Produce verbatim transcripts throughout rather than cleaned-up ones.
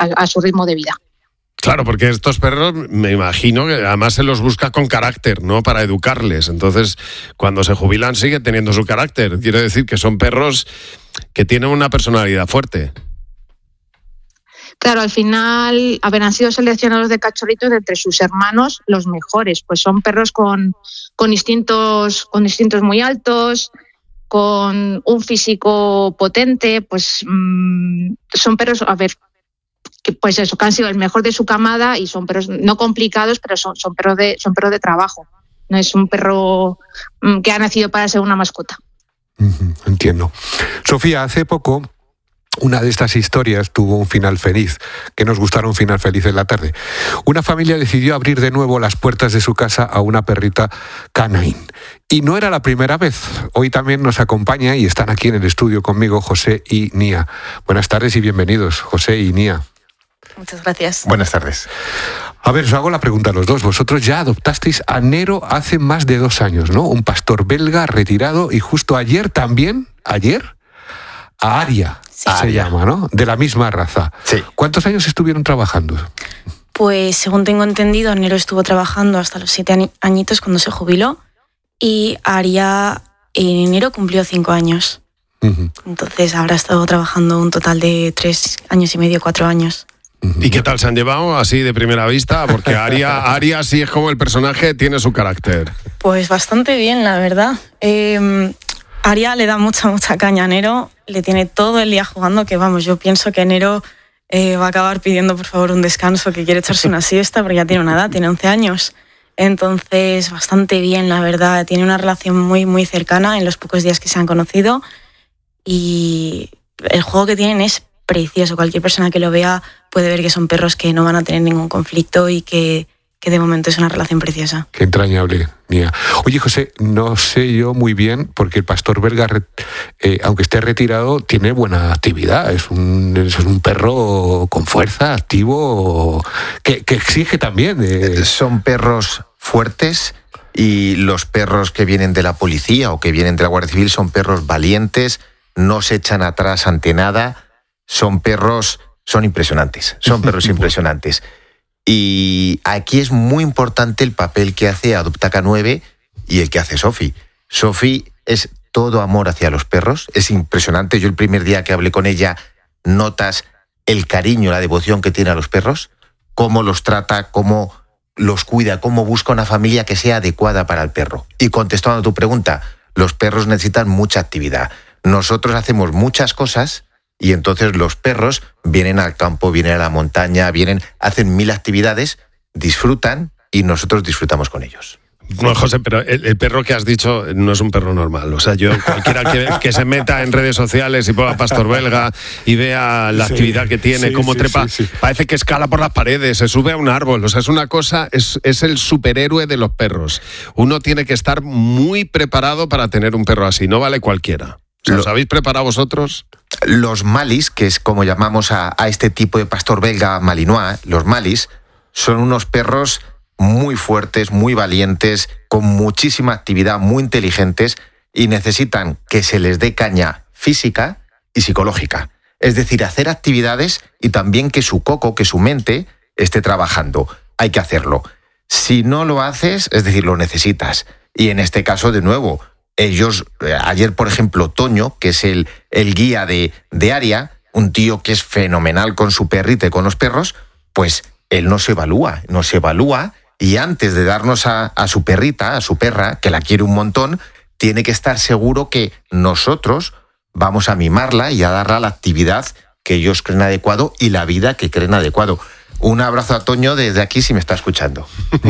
a su ritmo de vida. Claro, porque estos perros, me imagino que además se los busca con carácter, ¿no? Para educarles. Entonces, cuando se jubilan siguen teniendo su carácter. Quiero decir que son perros que tienen una personalidad fuerte. Claro, al final, a ver, han sido seleccionados de cachorritos de entre sus hermanos los mejores. Pues son perros con, con instintos, con instintos muy altos, con un físico potente, pues mmm, son perros, a ver, que pues eso, que han sido el mejor de su camada y son perros no complicados, pero son, son perros de, son perros de trabajo. No es un perro mmm, que ha nacido para ser una mascota. Uh-huh, entiendo. Sofía, hace poco una de estas historias tuvo un final feliz, que nos gustaron un final feliz en la tarde. Una familia decidió abrir de nuevo las puertas de su casa a una perrita canine. Y no era la primera vez. Hoy también nos acompaña y están aquí en el estudio conmigo José y Nia. Buenas tardes y bienvenidos, José y Nia. Muchas gracias. Buenas tardes. A ver, os hago la pregunta a los dos. Vosotros ya adoptasteis a Nero hace más de dos años, ¿no? Un pastor belga retirado y justo ayer también, ayer, a Aria. Sí. Se Aria. llama, ¿no? De la misma raza. Sí. ¿Cuántos años estuvieron trabajando? Pues según tengo entendido, Nero estuvo trabajando hasta los siete añi- añitos cuando se jubiló y Aria en enero cumplió cinco años. Uh-huh. Entonces habrá estado trabajando un total de tres años y medio, cuatro años. ¿Y qué tal se han llevado así de primera vista? Porque Aria, Aria sí es como el personaje, tiene su carácter. Pues bastante bien, la verdad. Eh, Aria le da mucha, mucha caña a Nero, le tiene todo el día jugando, que vamos, yo pienso que Nero eh, va a acabar pidiendo por favor un descanso, que quiere echarse una siesta, porque ya tiene una edad, tiene once años. Entonces, bastante bien, la verdad. Tiene una relación muy, muy cercana en los pocos días que se han conocido y el juego que tienen es precioso. Cualquier persona que lo vea puede ver que son perros que no van a tener ningún conflicto y que, que de momento es una relación preciosa. Qué entrañable, Nia. Oye, José, no sé yo muy bien, porque el pastor belga, eh, aunque esté retirado, tiene buena actividad. Es un, es un perro con fuerza, activo, que, que exige también. Eh. Son perros fuertes y los perros que vienen de la policía o que vienen de la Guardia Civil son perros valientes, no se echan atrás ante nada. Son perros, son impresionantes, son perros impresionantes. Y aquí es muy importante el papel que hace Adopta K nueve y el que hace Sofi. Sofi es todo amor hacia los perros, es impresionante. Yo el primer día que hablé con ella notas el cariño, la devoción que tiene a los perros, cómo los trata, cómo los cuida, cómo busca una familia que sea adecuada para el perro. Y contestando a tu pregunta, los perros necesitan mucha actividad. Nosotros hacemos muchas cosas y entonces los perros vienen al campo, vienen a la montaña, vienen, hacen mil actividades, disfrutan y nosotros disfrutamos con ellos. No, José, pero el, el perro que has dicho no es un perro normal. O sea, yo, cualquiera que, que se meta en redes sociales y ponga pastor belga y vea la sí, actividad que tiene, sí, cómo sí, trepa, sí, sí. Parece que escala por las paredes, se sube a un árbol. O sea, es una cosa, es, es el superhéroe de los perros. Uno tiene que estar muy preparado para tener un perro así, no vale cualquiera. ¿Los habéis preparado vosotros? Los Malis, que es como llamamos a, a este tipo de pastor belga malinois, los Malis, son unos perros muy fuertes, muy valientes, con muchísima actividad, muy inteligentes y necesitan que se les dé caña física y psicológica. Es decir, hacer actividades y también que su coco, que su mente esté trabajando. Hay que hacerlo. Si no lo haces, es decir, lo necesitas. Y en este caso, de nuevo, ellos, ayer por ejemplo Toño, que es el, el guía de, de Aria, un tío que es fenomenal con su perrita y con los perros, pues él nos evalúa, nos evalúa y antes de darnos a, a su perrita, a su perra, que la quiere un montón, tiene que estar seguro que nosotros vamos a mimarla y a darle la actividad que ellos creen adecuado y la vida que creen adecuado. Un abrazo a Toño desde aquí si me está escuchando.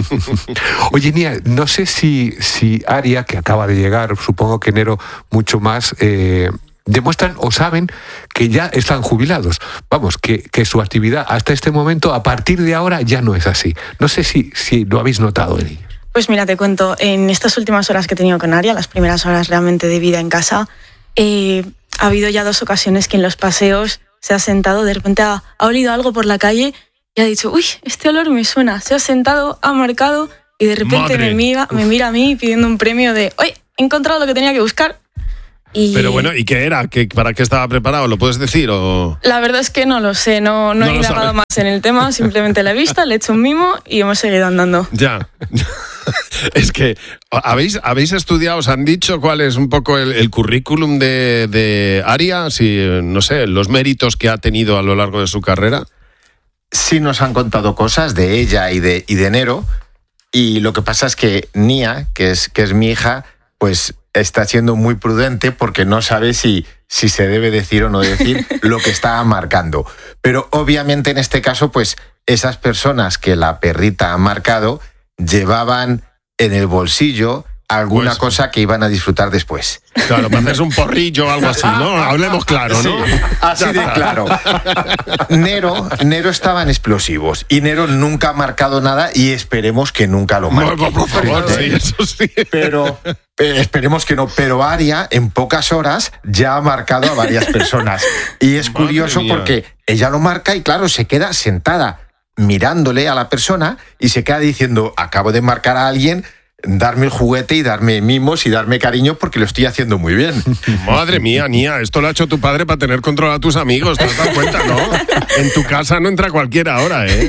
Oye, Nia, no sé si, si Aria, que acaba de llegar, supongo que Nero mucho más, eh, demuestran o saben que ya están jubilados. Vamos, que, que su actividad hasta este momento, a partir de ahora, ya no es así. No sé si, si lo habéis notado en ellos. Pues mira, te cuento, en estas últimas horas que he tenido con Aria, las primeras horas realmente de vida en casa, eh, ha habido ya dos ocasiones que en los paseos se ha sentado, de repente ha, ha olido algo por la calle y ha dicho, uy, este olor me suena. Se ha sentado, ha marcado y de repente me mira, me mira a mí pidiendo un premio de, oye, he encontrado lo que tenía que buscar. Y Pero bueno, ¿y qué era? ¿Qué, ¿Para qué estaba preparado? ¿Lo puedes decir? O... La verdad es que no lo sé, no, no, No he lo indagado sabe. más en el tema, simplemente la he visto, le he hecho un mimo y hemos seguido andando. Ya. Es que, ¿habéis, ¿habéis estudiado, os han dicho cuál es un poco el, el currículum de, de Aria? Si, no sé, los méritos que ha tenido a lo largo de su carrera. Sí nos han contado cosas de ella y de, y de Nero, y lo que pasa es que Nia, que es, que es mi hija, pues está siendo muy prudente porque no sabe si, si se debe decir o no decir lo que está marcando. Pero obviamente en este caso, pues esas personas que la perrita ha marcado llevaban en el bolsillo alguna Pues- cosa que iban a disfrutar después. Claro, para hacerse un porrillo o algo así, ¿no? Hablemos claro, ¿no? Sí, así de claro. Nero, Nero estaba en explosivos y Nero nunca ha marcado nada y esperemos que nunca lo marque. Por, por favor, sí, eso sí. Pero eh, esperemos que no. Pero Aria en pocas horas ya ha marcado a varias personas. Y es Madre curioso mía. porque ella lo marca y claro, se queda sentada mirándole a la persona y se queda diciendo, acabo de marcar a alguien, darme el juguete y darme mimos y darme cariño porque lo estoy haciendo muy bien. Madre mía, Nia, esto lo ha hecho tu padre para tener control a tus amigos, ¿te has dado cuenta, no? En tu casa no entra cualquiera ahora, ¿eh?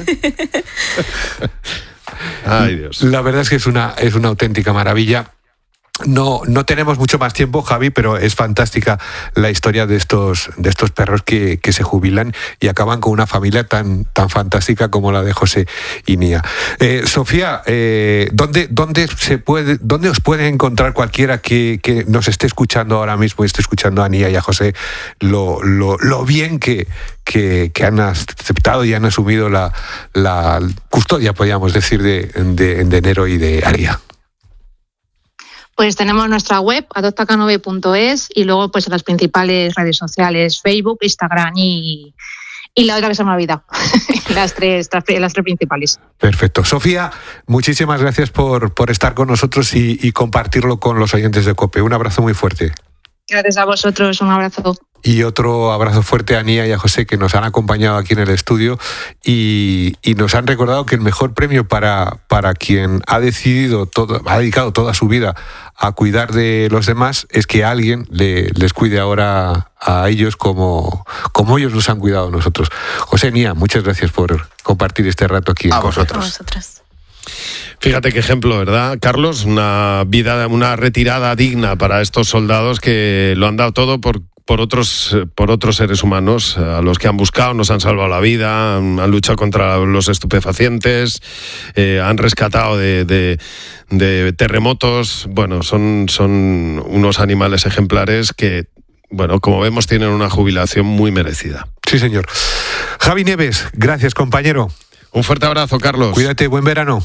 Ay, Dios. La verdad es que es una, es una auténtica maravilla. No, no tenemos mucho más tiempo, Javi, pero es fantástica la historia de estos, de estos perros que, que se jubilan y acaban con una familia tan, tan fantástica como la de José y Nia. Eh, Sofía, eh, ¿dónde, dónde, se puede, ¿dónde os puede encontrar cualquiera que, que nos esté escuchando ahora mismo y esté escuchando a Nia y a José lo, lo, lo bien que, que, que han aceptado y han asumido la, la custodia, podríamos decir, de, de, de Nero y de Aria? Pues tenemos nuestra web, adopta canove punto es, y luego pues en las principales redes sociales, Facebook, Instagram y, y la otra que se me ha olvidado, las, tres, las tres principales. Perfecto. Sofía, muchísimas gracias por, por estar con nosotros y, y compartirlo con los oyentes de COPE. Un abrazo muy fuerte. Gracias a vosotros, un abrazo. Y otro abrazo fuerte a Nia y a José, que nos han acompañado aquí en el estudio y, y nos han recordado que el mejor premio para, para quien ha decidido, todo, ha dedicado toda su vida a cuidar de los demás es que alguien le, les cuide ahora a ellos como, como ellos nos han cuidado a nosotros. José, Nia, muchas gracias por compartir este rato aquí. A en COPE. vosotros. A vosotras. Fíjate qué ejemplo, ¿verdad, Carlos? Una vida, una retirada digna para estos soldados que lo han dado todo por, por, otros, por otros seres humanos, a los que han buscado, nos han salvado la vida, han, han luchado contra los estupefacientes, eh, han rescatado de, de, de terremotos. Bueno, son, son unos animales ejemplares que, bueno, como vemos, tienen una jubilación muy merecida. Sí, señor. Javi Nieves, gracias, compañero. Un fuerte abrazo, Carlos. Cuídate, buen verano.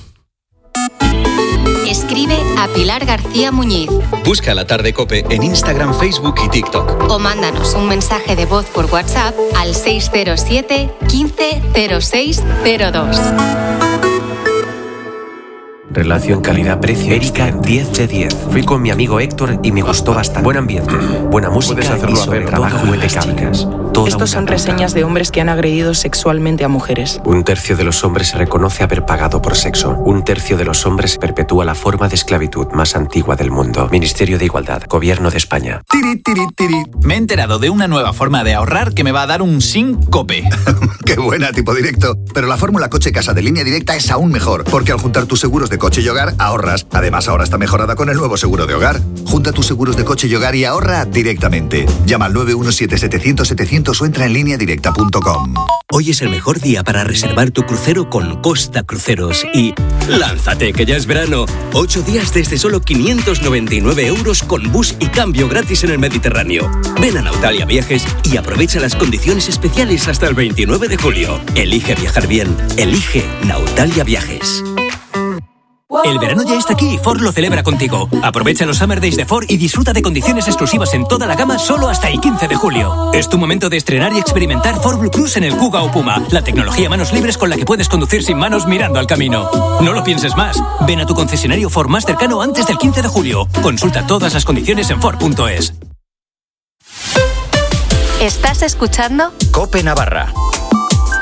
Escribe a Pilar García Muñiz Busca La Tarde COPE en Instagram, Facebook y TikTok. o mándanos un mensaje de voz por WhatsApp al seis cero siete, quince, cero seis cero dos. Relación calidad-precio. Erika, diez de diez. Fui con mi amigo Héctor y me gustó bastante. Buen ambiente, buena música Puedes hacerlo y sobre a ver trabajo todas de las chicas. chicas. Toda Estos son una nota. reseñas de hombres que han agredido sexualmente a mujeres. Un tercio de los hombres se reconoce haber pagado por sexo. Un tercio de los hombres perpetúa la forma de esclavitud más antigua del mundo. Ministerio de Igualdad, Gobierno de España. Tiri, tiri, tiri. Me he enterado de una nueva forma de ahorrar que me va a dar un síncope. Qué buena, tipo directo. Pero la fórmula coche-casa de Línea Directa es aún mejor, porque al juntar tus seguros de coche y hogar, ahorras. Además, ahora está mejorada con el nuevo seguro de hogar. Junta tus seguros de coche y hogar y ahorra directamente. Llama al nueve uno siete, setecientos, setecientos o entra en línea directa punto com. Hoy es el mejor día para reservar tu crucero con Costa Cruceros y ¡lánzate que ya es verano! Ocho días desde solo quinientos noventa y nueve euros con bus y cambio gratis en el Mediterráneo. Ven a Nautalia Viajes y aprovecha las condiciones especiales hasta el veintinueve de julio. Elige viajar bien. Elige Nautalia Viajes. El verano ya está aquí y Ford lo celebra contigo. Aprovecha los Summer Days de Ford y disfruta de condiciones exclusivas en toda la gama solo hasta el quince de julio. Es tu momento de estrenar y experimentar Ford Blue Cruise en el Kuga o Puma, la tecnología manos libres con la que puedes conducir sin manos mirando al camino. No lo pienses más. Ven a tu concesionario Ford más cercano antes del quince de julio. Consulta todas las condiciones en Ford punto es. ¿Estás escuchando? COPE Navarra.